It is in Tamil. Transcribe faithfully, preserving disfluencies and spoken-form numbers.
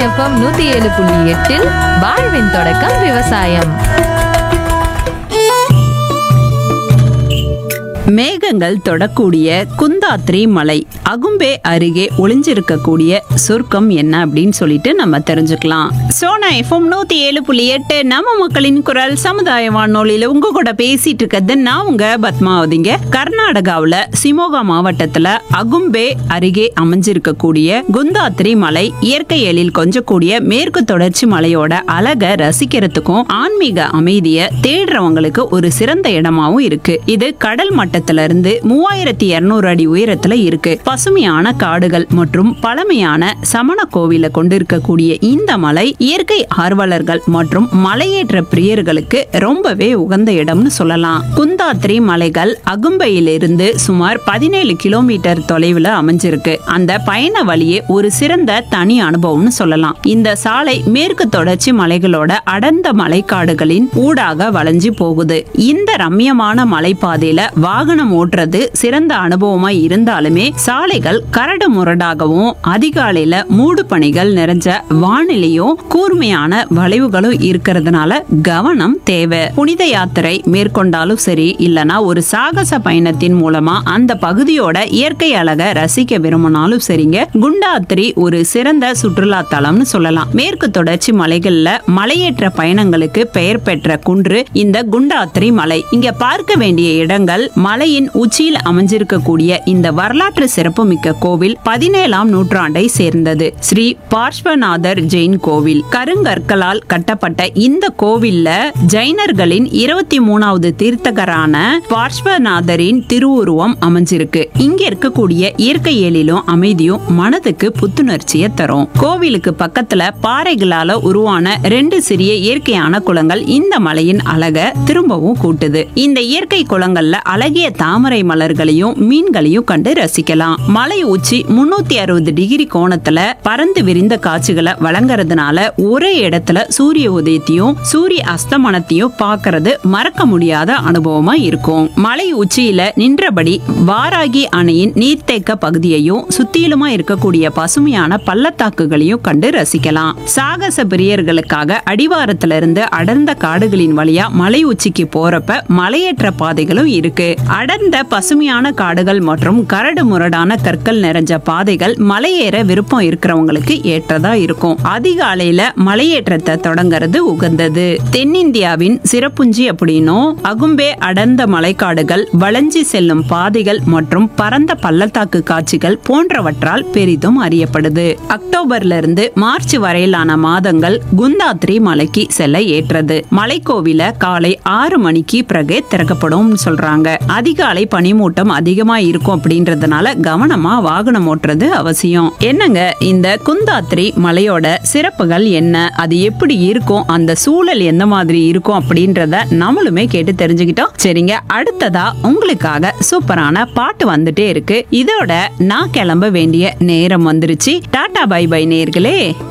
எஃப்எம் நூத்தி ஏழு புள்ளி எட்டில் வாழ்வின் தொடக்கம் விவசாயம். மேகங்கள் தொடக்கூடிய குந்தாத்ரி மலை அகும்பே அருகே ஒளிஞ்சிருக்கக்கூடிய சொர்க்கம் என்ன அப்படின்னு சொல்லிட்டு நம்ம தெரிஞ்சுக்கலாம். சோனா எஃப்எம் நூத்தி ஏழு புள்ளி எட்டு நம்ம மக்களின் குரல் சமுதாய வானொலியில உங்க கூட பேசிட்டு இருக்கிறது நான் உங்க பத்மாவதிங்க. கர்நாடகாவுல சிமோகா மாவட்டத்துல அகும்பே அருகே அமைஞ்சிருக்கக்கூடிய குந்தாத்ரி மலை இயற்கை எழில் கொஞ்சக்கூடிய மேற்கு தொடர்ச்சி மலையோட அழக ரசிக்கிறதுக்கும் ஆன்மீக அமைதியை தேடுறவங்களுக்கு ஒரு சிறந்த இடமாவும் இருக்கு. இது கடல் மட்டத்துல இருந்து மூவாயிரத்தி இருநூறு அடி உயரத்துல இருக்கு. பசுமையான காடுகள் மற்றும் பழமையான சமண கோவில கொண்டிருக்கக்கூடிய இந்த மலை இயற்கை ஆர்வலர்கள் மற்றும் மலையேற்ற பிரியர்களுக்கு ரொம்பவே உகந்த இடம்னு சொல்லலாம். குந்தாத்ரி மலைகள் அகும்பையிலிருந்து சுமார் பதினேழு கிலோமீட்டர் தொலைவில் அமைஞ்சிருக்கு. அந்த பயண வழியே ஒரு சிறந்த தனி அனுபவம்னு சொல்லலாம். இந்த சாலை மேற்கு தொடர்ச்சி மலைகளோட அடர்ந்த மலைக்காடுகளின் ஊடாக வளைஞ்சு போகுது. இந்த ரம்யமான மலைப்பாதையில வாகனம் ஓட்டுறது சிறந்த அனுபவமா இருந்தாலுமே சாலைகள் கரடு முரடாகவும் அதிகாலையில மூடு பனிகள் நிறைஞ்ச வானிலையும் கூர்மையான வளைவுகளும் இருக்கிறதுனால கவனம் தேவை. புனித யாத்திரை மேற்கொண்டாலும் சரி, இல்லனா ஒரு சாகச பயணத்தின் மூலமா அந்த பகுதியோட இயற்கை அழகை ரசிக்க விரும்பினாலும் சரிங்க, குண்டாத்ரி ஒரு சிறந்த சுற்றுலா தலம்னு சொல்லலாம். மேற்கு தொடர்ச்சி மலைகள்ல மலையேற்ற பயணங்களுக்கு பெயர் பெற்ற குன்று இந்த குண்டாத்ரி மலை. இங்க பார்க்க வேண்டிய இடங்கள்: மலையின் உச்சியில் அமைஞ்சிருக்கக்கூடிய இந்த வரலாற்று சிறப்புமிக்க கோவில் பதினேழாம் நூற்றாண்டை சேர்ந்தது. ஸ்ரீ பார்ஷ்வநாதர் ஜெயின் கோவில். கருங்கற்களால் கட்டப்பட்ட இந்த கோவில்ல ஜைனர்களின் இருபத்தி மூணாவது தீர்த்தகரான பார்ஷ்வநாதரின் திருவுருவம் அமைஞ்சிருக்கு. இங்க இருக்கக்கூடிய இயற்கை எழிலும் அமைதியும் மனதுக்கு புத்துணர்ச்சியை தரும். கோவிலுக்கு பக்கத்துல பாறைகளால உருவான ரெண்டு சிறிய இயற்கையான குளங்கள் இந்த மலையின் அழக திரும்பவும் கூட்டுது. இந்த இயற்கை குளங்கள்ல அழகிய தாமரை மலர்களையும் மீன்களையும் கண்டு ரசிக்கலாம். மலை உச்சி முன்னூத்தி அறுபது டிகிரி கோணத்துல பறந்து விரிந்த காட்சிகளை வழங்குறதுனால ஒரே இடத்துல சூரிய உதயத்தையும் சூரிய அஸ்தமனத்தையும் பார்க்கறது மறக்க முடியாத அனுபவமா இருக்கும். மலை உச்சியில நின்றபடி வாராகி அணையின் நீர்த்தேக்க பகுதியையும் சுத்திலுமா இருக்கக்கூடிய பசுமையான பள்ளத்தாக்குகளையும் கண்டு ரசிக்கலாம். சாகச பிரியர்களுக்காக அடிவாரத்துல இருந்து அடர்ந்த காடுகளின் வழியா மலை உச்சிக்கு போறப்ப மலையேற்ற பாதைகளும் இருக்கு. அடர்ந்த பசுமையான காடுகள் மற்றும் கரடு முரடான கற்கள் நிறைஞ்ச பாதைகள் மலையேற விருப்பம் இருக்கிறவங்களுக்கு ஏற்றதா இருக்கும். அதிகாலையில மலையேற்றத்தை தொடங்கிறது உகந்தது. தென்னிந்தியாவின் சிறப்புஞ்சி அப்படின்னும் அகும்பே அடர்ந்த மலைக்காடுகள், வளைஞ்சி செல்லும் பாதைகள் மற்றும் பரந்த பள்ளத்தாக்கு காட்சிகள் போன்றவற்றால் பெரிதும் அறியப்படுது. அக்டோபர்ல இருந்து மார்ச் வரையிலான மாதங்கள் குந்தாத்ரி மலைக்கு செல்ல ஏற்றது. மலைக்கோவில காலை ஆறு மணிக்கு பிறகு திறக்கப்படும் சொல்றாங்க. அதிகாலை பனிமூட்டம் அதிகமா இருக்கும் அப்படின்றதுனால கவனமா வாகனம் ஓட்டுறது அவசியம். என்னங்க இந்த குந்தாத்ரி மலையோட சிறப்புகள் என்ன, அது எப்படி இருக்கும், அந்த சூழல் எந்த மாதிரி இருக்கும் அப்படின்றத நம்மளுமே கேட்டு தெரிஞ்சுக்கிட்டோம். சரிங்க, அடுத்ததா உங்களுக்காக சூப்பரான பாட்டு வந்துட்டே இருக்கு. இதோட நான் கிளம்ப வேண்டிய நேரம் வந்துருச்சு. டாடா பை பை நேர்களே.